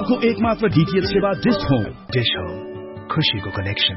नेपालको एकमात्र डीटीएच सेवा डिश होम। डिश होम, खुशीको कनेक्सन।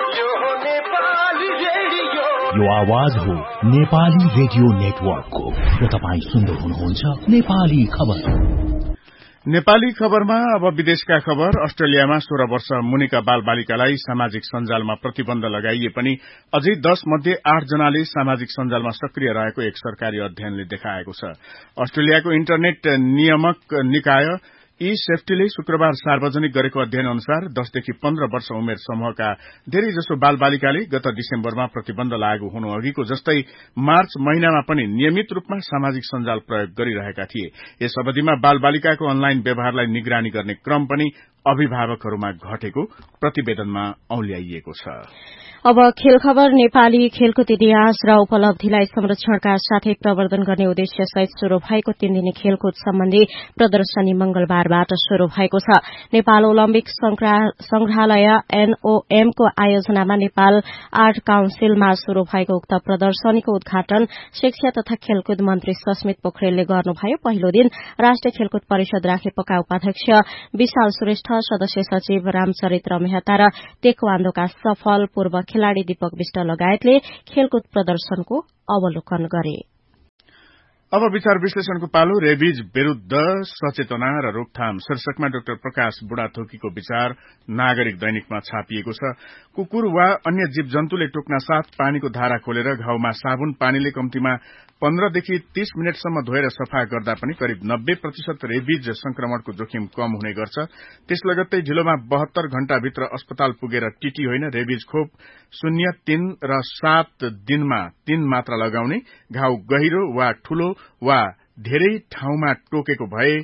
यो आवाज हो नेपाली रेडियो नेटवर्कको र तपाईं सुन्दै हुनुहुन्छ नेपाली खबर। नेपाली खबरमा अब विदेशका खबर। अस्ट्रेलियामा 16 वर्ष मुनिका बालबालिकालाई सामाजिक सञ्जालमा प्रतिबन्ध लगाइए पनि अझै 10 मध्ये 8 जनाले सामाजिक सञ्जालमा सक्रिय रहेको एक सरकारी अध्ययनले देखाएको छ। अस्ट्रेलियाको इन्टरनेट नियामक निकाय सेफ्टीले शुक्रबार सार्वजनिक गरेको अध्ययन अनुसार 10 देखि 15 वर्ष उमेर समूहका धेरैजसो बालबालिकाले गत डिसेम्बरमा प्रतिबन्ध लागू हुनु अघिको जस्तै मार्च महिनामा पनि नियमित रूपमा सामाजिक सञ्जाल प्रयोग गरिरहेका थिए। यस अवधिमा बालबालिकाको अनलाइन व्यवहारलाई निगरानी गर्ने क्रम पनि अभिभावकहरूमा घटेको प्रतिवेदनमा औल्याइएको छ। अब खेल खबर। नेपाली खेलकुद इतिहास र उपलब्धिलाई संरक्षणका साथै प्रवर्धन गर्ने उद्देश्य सहित शुरू भएको 3 दिने खेलकुद सम्बन्धी प्रदर्शनी मंगलबारबाट शुरू भएको छ। नेपाल ओलम्पिक संग्रहालय NOM को आयोजनामा नेपाल आर्ट काउन्सिलमा शुरू भएको उक्त प्रदर्शनीको उद्घाटन शिक्षा तथा खेलकुद मन्त्री सस्मित पोखरेलले गर्नुभयो। पहिलो दिन राष्ट्रिय खेलकुद परिषद राखेपका उपाध्यक्ष विशाल श्रेष्ठ, सदस्य सचिव रामचरित्र मेहता र तेक्वान्दोका सफल पूर्व खेलाड़ी दीपक विष्ट लगायतले खेलकुद प्रदर्शनको अवलोकन गरे। अब विचार विश्लेषणको पालो। रेबिज विरूद्ध सचेतना र रोकथाम शीर्षकमा डाक्टर प्रकाश बुढाथोकीको विचार नागरिक दैनिकमा छापिएको छ। कुकुर वा अन्य जीव जन्तुले टोक्न साथ पानीको धारा खोलेर घाउमा साबुन पानीले कम्तीमा 15 देखि 30 मिनटसम्म धोएर सफा गर्दा पनि करिब 90% रेबिज संक्रमणको जोखिम कम हुने गर्छ। त्यस लगत्तै ढिलोमा 72 घण्टाभित्र अस्पताल पुगेर टिटी होइन, रेबिज खोप 0, 3 र 7 दिनमा 3 मात्रा लगाउने, घाउ गहिरो वा ठूलो वा धेरै ठाउँमा टोकेको भए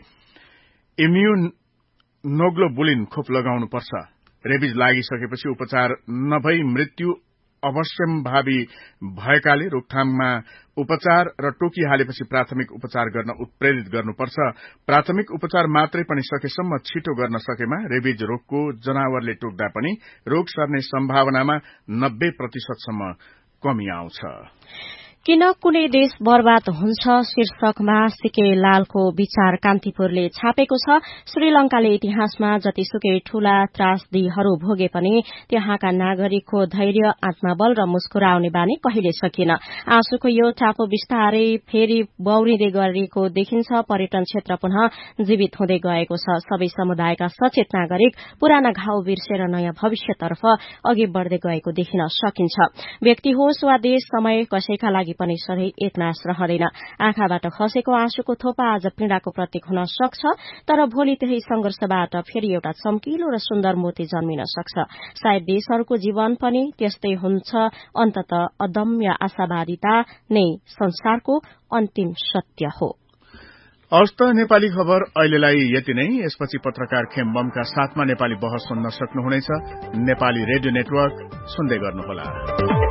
इम्युनोग्लोबुलिन खोप लगाउनुपर्छ। रेबिज लागिसकेपछि उपचार नभई मृत्यु अवश्यम्भावी भएकाले रोकथाममा उपचार र टोकिहालेपछि प्राथमिक उपचार गर्न उत्प्रेरित गर्नुपर्छ। प्राथमिक उपचार मात्रै पनि सकेसम्म छिटो गर्न सकेमा रेबिज रोगको जनावरले टोक्दा पनि रोग सर्ने सम्भावनामा 90% सम्म कमी आउँछ। किन कुनै देश बर्बाद हुन्छ शीर्षकमा सीके लालको विचार कान्तिपुरले छापेको छ। श्रीलंकाले इतिहासमा जतिसुकै ठूला त्रासदीहरू भोगे पनि त्यहाँका नागरिकको धैर्य, आत्मबल र मुस्कुराउने बानी कहिले सकिन। आँसुको यो टापु बिस्तारै फेरि बौरिँदै गरेको देखिन्छ। पर्यटन क्षेत्र पुनः जीवित हुँदै गएको छ। सबै समुदायका सचेत नागरिक पुराना घाउ बिर्सेर नयाँ भविष्यतर्फ अघि बढ़दै गएको देखिन सकिन्छ। व्यक्ति होस् वा देश, समय कसैका लागि पनि सधैँ एकनाश रहँदैन। आँखाबाट खसेको आँसुको थोपा आज पीड़ाको प्रतीक हुन सक्छ, तर भोलि त्यही संघर्षबाट फेरि एउटा चम्किलो र सुन्दर मोती जन्मिन सक्छ। सायद देशहरूको जीवन पनि त्यस्तै हुन्छ। अन्ततः अदम्य आशावादिता नै संसारको अन्तिम सत्य हो। हवस् त, नेपाली खबर अहिलेलाई यति नै। यसपछि पत्रकार खेमबमका साथमा नेपाली बहस सुन्न सक्नुहुनेछ। नेपाली रेडियो नेटवर्क सुन्दै गर्नुहोला।